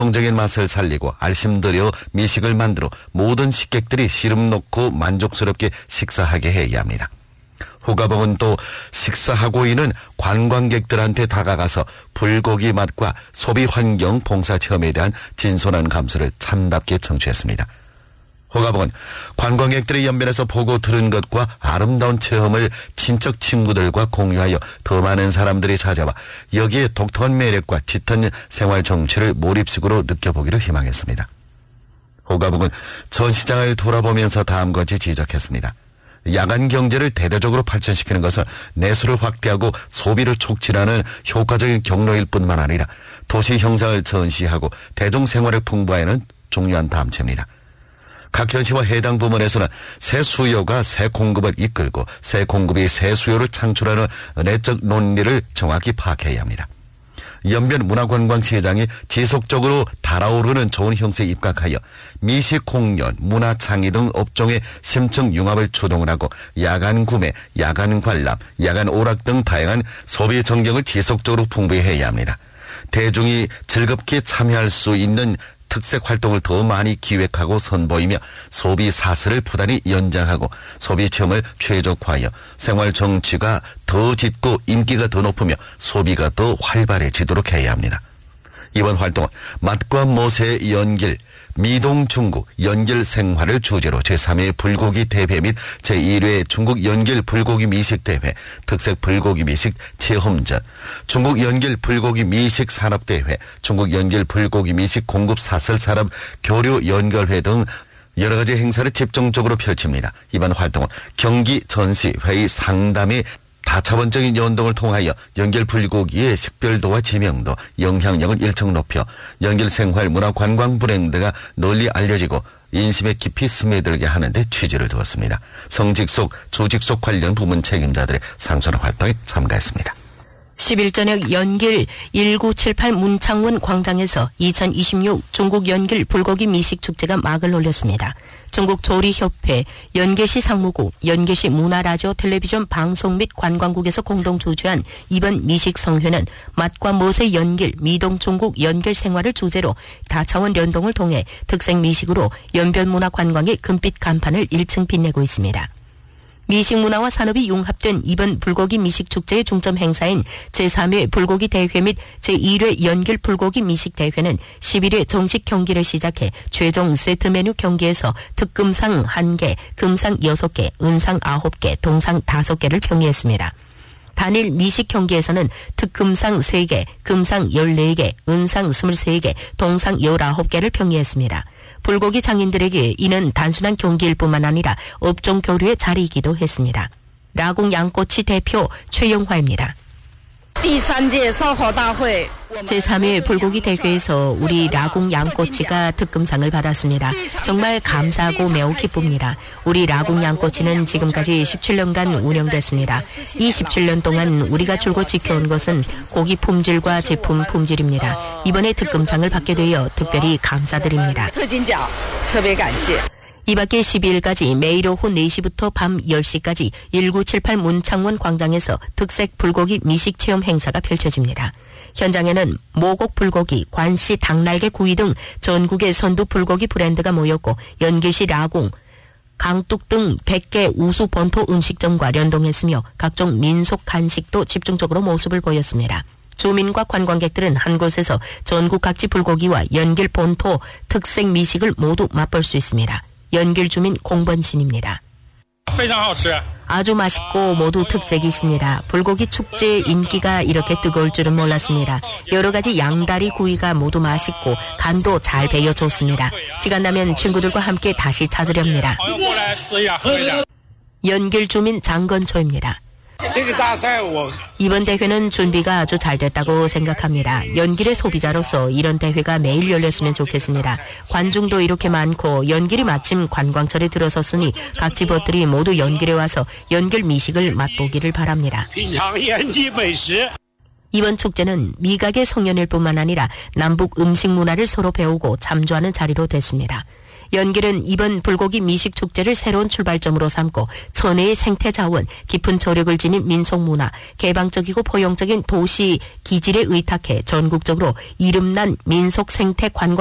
정적인 맛을 살리고 알심들여 미식을 만들어 모든 식객들이 시름 놓고 만족스럽게 식사하게 해야 합니다. 호가봉은 또 식사하고 있는 관광객들한테 다가가서 불고기 맛과 소비 환경 봉사 체험에 대한 진솔한 감수를 참답게 청취했습니다. 호가봉은 관광객들의 연변에서 보고 들은 것과 아름다운 체험을 친척 친구들과 공유하여 더 많은 사람들이 찾아와 여기에 독특한 매력과 짙은 생활 정취를 몰입식으로 느껴보기를 희망했습니다. 호가봉은 전시장을 돌아보면서 다음같이 지적했습니다. 야간 경제를 대대적으로 발전시키는 것은 내수를 확대하고 소비를 촉진하는 효과적인 경로일 뿐만 아니라 도시 형상을 전시하고 대중생활을 풍부화하는 중요한 담체입니다. 각 현시와 해당 부문에서는 새 수요가 새 공급을 이끌고 새 공급이 새 수요를 창출하는 내적 논리를 정확히 파악해야 합니다. 연변 문화관광시장이 지속적으로 달아오르는 좋은 형세에 입각하여 미식 공연, 문화 창의 등 업종의 심층 융합을 주동을 하고 야간 구매, 야간 관람, 야간 오락 등 다양한 소비 전경을 지속적으로 풍부해야 합니다. 대중이 즐겁게 참여할 수 있는 특색 활동을 더 많이 기획하고 선보이며 소비 사슬을 부단히 연장하고 소비 체험을 최적화하여 생활 정치가 더 짙고 인기가 더 높으며 소비가 더 활발해지도록 해야 합니다. 이번 활동은 맛과 멋의 연길, 미동 중국 연길 생활을 주제로 제3회 불고기 대회 및 제1회 중국 연길 불고기 미식 대회, 특색 불고기 미식 체험전, 중국 연길 불고기 미식 산업대회, 중국 연길 불고기 미식 공급 사슬 산업 교류 연결회 등 여러 가지 행사를 집중적으로 펼칩니다. 이번 활동은 경기, 전시, 회의, 상담의 다차원적인 연동을 통하여 연길 불고기의 식별도와 지명도, 영향력을 일정 높여 연길 생활 문화 관광 브랜드가 널리 알려지고 인심에 깊이 스며들게 하는 데 취지를 두었습니다. 성직 속, 조직 속 관련 부문 책임자들의 상소한 활동에 참가했습니다. 10일 저녁 연길 1978 문창원 광장에서 2026 중국 연길 불고기 미식 축제가 막을 올렸습니다. 중국 조리협회, 연길시 상무국, 연길시 문화라디오 텔레비전 방송 및 관광국에서 공동 주최한 이번 미식 성회는 맛과 멋의 연길, 미동 중국 연길 생활을 주제로 다차원 연동을 통해 특색 미식으로 연변 문화 관광의 금빛 간판을 1층 빛내고 있습니다. 미식 문화와 산업이 융합된 이번 불고기 미식 축제의 중점 행사인 제3회 불고기 대회 및 제1회 연길 불고기 미식 대회는 11회 정식 경기를 시작해 최종 세트 메뉴 경기에서 특금상 1개, 금상 6개, 은상 9개, 동상 5개를 평의했습니다. 단일 미식 경기에서는 특금상 3개, 금상 14개, 은상 23개, 동상 19개를 평의했습니다. 불고기 장인들에게 이는 단순한 경기일 뿐만 아니라 업종 교류의 자리이기도 했습니다. 라공 양꼬치 대표 최영화입니다. 제3회 불고기 대회에서 우리 라공 양꼬치가 특금상을 받았습니다. 정말 감사하고 매우 기쁩니다. 우리 라공 양꼬치는 지금까지 17년간 운영됐습니다. 이 17년 동안 우리가 줄곧 지켜온 것은 고기 품질과 제품 품질입니다. 이번에 특금상을 받게 되어 특별히 감사드립니다. 이 밖에 12일까지 매일 오후 4시부터 밤 10시까지 1978 문창원 광장에서 특색 불고기 미식 체험 행사가 펼쳐집니다. 현장에는 모곡 불고기, 관시 닭날개 구이 등 전국의 선두 불고기 브랜드가 모였고 연길시 라공, 강뚝 등 100개 우수 본토 음식점과 연동했으며 각종 민속 간식도 집중적으로 모습을 보였습니다. 주민과 관광객들은 한 곳에서 전국 각지 불고기와 연길 본토 특색 미식을 모두 맛볼 수 있습니다. 연길 주민 공번진입니다. 아주 맛있고 모두 특색이 있습니다. 불고기 축제의 인기가 이렇게 뜨거울 줄은 몰랐습니다. 여러 가지 양다리 구이가 모두 맛있고 간도 잘 배여졌습니다. 시간 나면 친구들과 함께 다시 찾으렵니다. 연길 주민 장건초입니다. 이번 대회는 준비가 아주 잘 됐다고 생각합니다. 연길의 소비자로서 이런 대회가 매일 열렸으면 좋겠습니다. 관중도 이렇게 많고 연길이 마침 관광철에 들어섰으니 각 집업들이 모두 연길에 와서 연길 미식을 맛보기를 바랍니다. 이번 축제는 미각의 성년일 뿐만 아니라 남북 음식 문화를 서로 배우고 참조하는 자리로 됐습니다. 연길은 이번 불고기 미식 축제를 새로운 출발점으로 삼고 천혜의 생태 자원, 깊은 저력을 지닌 민속 문화, 개방적이고 포용적인 도시 기질에 의탁해 전국적으로 이름난 민속 생태 관광